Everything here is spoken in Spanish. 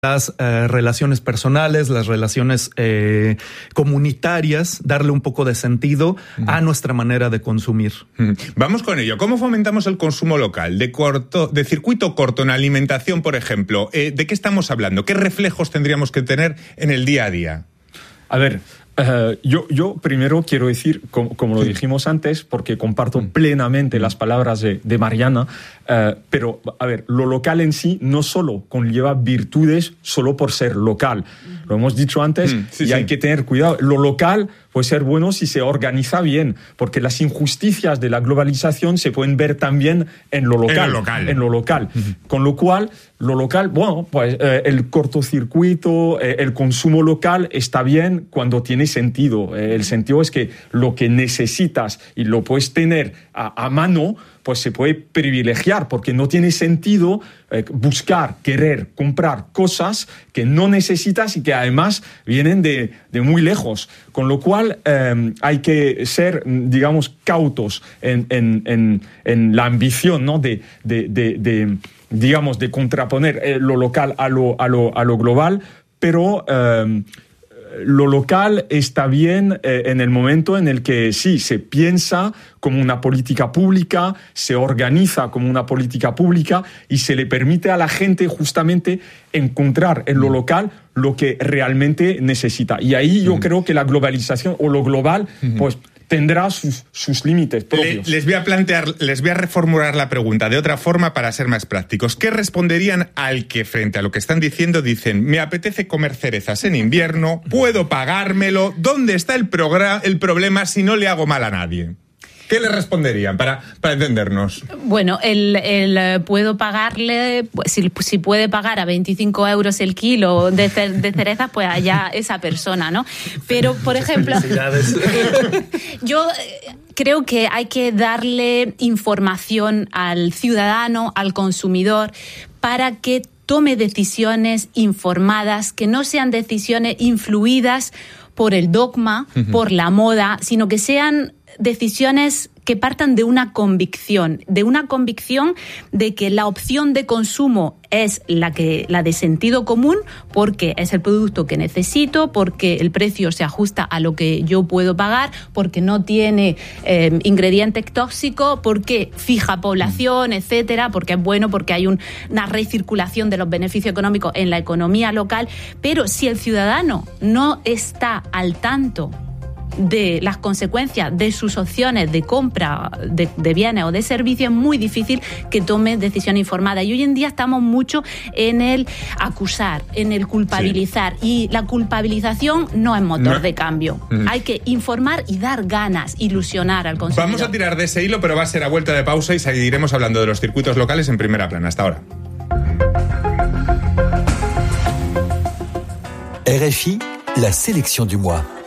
las relaciones personales, las relaciones comunitarias, darle un poco de sentido a nuestra manera de consumir. Vamos con ello. ¿Cómo fomentamos el consumo local? De circuito corto en alimentación, por ejemplo. ¿De qué estamos hablando? ¿Qué reflejos tendríamos que tener en el día a día? A ver, yo primero quiero decir, como lo dijimos antes, porque comparto plenamente las palabras de Mariana, pero, a ver, lo local en sí no solo conlleva virtudes solo por ser local. Lo hemos dicho antes hay que tener cuidado. Lo local puede ser bueno si se organiza bien, porque las injusticias de la globalización se pueden ver también en lo local. Con lo cual, lo local, bueno, pues el cortocircuito, el consumo local está bien cuando tiene sentido. El sentido es que lo que necesitas y lo puedes tener a mano, pues se puede privilegiar, porque no tiene sentido buscar, querer, comprar cosas que no necesitas y que además vienen de muy lejos. Con lo cual hay que ser, digamos, cautos en la ambición, ¿no? de contraponer lo local a lo global, pero lo local está bien en el momento en el que sí, se piensa como una política pública, se organiza como una política pública y se le permite a la gente justamente encontrar en lo local lo que realmente necesita. Y ahí yo creo que la globalización o lo global, pues tendrá sus límites propios. Les voy a reformular la pregunta de otra forma para ser más prácticos. ¿Qué responderían al que, frente a lo que están diciendo, dicen: me apetece comer cerezas en invierno, puedo pagármelo, ¿dónde está el problema si no le hago mal a nadie? ¿Qué le responderían para entendernos? Bueno, el puedo pagarle, pues, si puede pagar a 25 euros el kilo de cerezas, pues allá esa persona, ¿no? Pero, por ejemplo, yo creo que hay que darle información al ciudadano, al consumidor, para que tome decisiones informadas, que no sean decisiones influidas por el dogma, por la moda, sino que sean decisiones que partan de una convicción de que la opción de consumo es la de sentido común, porque es el producto que necesito, porque el precio se ajusta a lo que yo puedo pagar, porque no tiene ingredientes tóxicos, porque fija población, etcétera, porque es bueno, porque hay una recirculación de los beneficios económicos en la economía local. Pero si el ciudadano no está al tanto de las consecuencias de sus opciones de compra de bienes o de servicios, es muy difícil que tome decisiones informadas. Y hoy en día estamos mucho en el acusar, en el culpabilizar. Y la culpabilización no es motor de cambio. Hay que informar y dar ganas, ilusionar al consumidor. Vamos a tirar de ese hilo, pero va a ser a vuelta de pausa y seguiremos hablando de los circuitos locales en Primera Plana. Hasta ahora. RFI, la sélection du mois.